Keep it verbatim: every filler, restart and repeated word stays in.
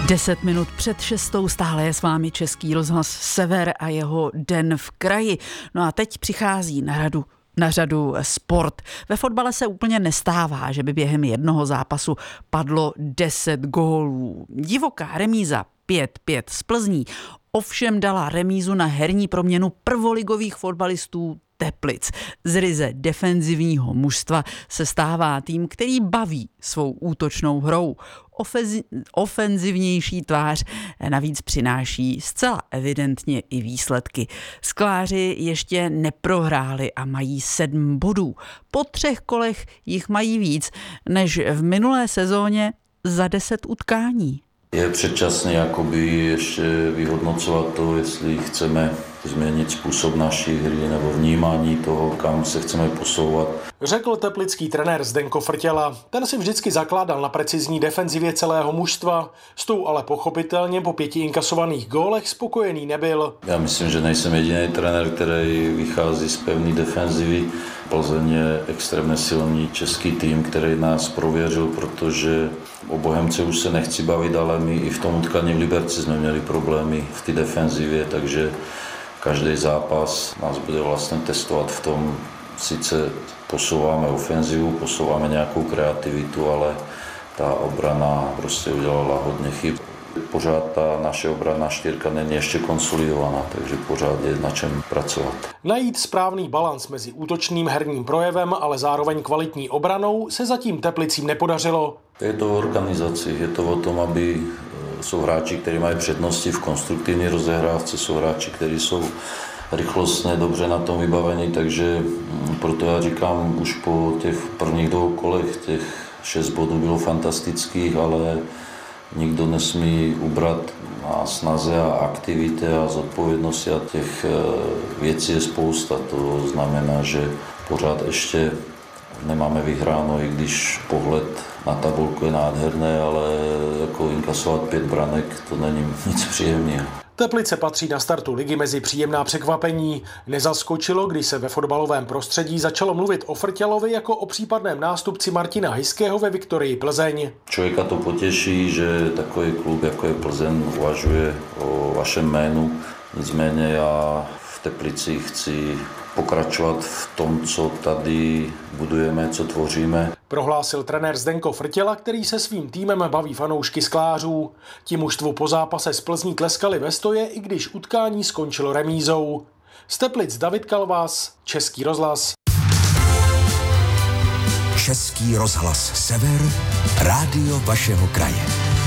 Deset minut před šestou stále je s vámi Český rozhlas Sever a jeho Den v kraji. No a teď přichází na radu na řadu sport. Ve fotbale se úplně nestává, že by během jednoho zápasu padlo deset gólů. Divoká remíza pět pět z Plzní ovšem dala remízu na herní proměnu prvoligových fotbalistů Teplic. Z ryze defenzivního mužstva se stává tým, který baví svou útočnou hrou. Ofezi- ofenzivnější tvář navíc přináší zcela evidentně i výsledky. Skláři ještě neprohráli a mají sedm bodů. Po třech kolech jich mají víc než v minulé sezóně za deset utkání. Je předčasné jakoby ještě vyhodnocovat to, jestli chceme změnit způsob naší hry nebo vnímání toho, kam se chceme posouvat. Řekl teplický trenér Zdenko Frtěla. Ten si vždycky zakládal na precizní defenzivě celého mužstva. S tou ale pochopitelně po pěti inkasovaných gólech spokojený nebyl. Já myslím, že nejsem jediný trenér, který vychází z pevné defenzivy. Plzeň je extrémně silný český tým, který nás prověřil, protože o Bohemce už se nechci bavit, ale my i v tom utkání v Liberci jsme měli problémy v té defenzivě, takže každý zápas nás bude vlastně testovat v tom, sice posouváme ofenzivu, posouváme nějakou kreativitu, ale ta obrana prostě udělala hodně chyb. Pořád ta naše obranná čtyřka není ještě konsolidovaná, takže pořád je na čem pracovat. Najít správný balans mezi útočným herním projevem, ale zároveň kvalitní obranou se zatím Teplicím nepodařilo. Je to o organizaci, je to o tom, aby jsou hráči, kteří mají přednosti v konstruktivní rozehrávce, jsou hráči, kteří jsou rychlostně dobře na tom vybavení, takže proto já říkám, už po těch prvních dvou kolech těch šest bodů bylo fantastických, ale nikdo nesmí ubrat na snaze a aktivitě a zodpovědnosti a těch věcí je spousta. To znamená, že pořád ještě nemáme vyhráno, i když pohled na tabulku je nádherný, ale jako inkasovat pět branek, to není nic příjemného. Teplice patří na startu ligy mezi příjemná překvapení. Nezaskočilo, když se ve fotbalovém prostředí začalo mluvit o Frtělovi jako o případném nástupci Martina Hyského ve Viktorii Plzeň. Člověka to potěší, že takový klub, jako je Plzeň, uvažuje o vašem jménu. Nicméně já v Teplicích chci pokračovat v tom, co tady budujeme, co tvoříme. Prohlásil trenér Zdenko Frtěla, který se svým týmem baví fanoušky sklářů. Ti mužstvu po zápase s Plzní tleskali ve stoje, i když utkání skončilo remízou. Z Teplic David Kalvás, Český rozhlas. Český rozhlas Sever, rádio vašeho kraje.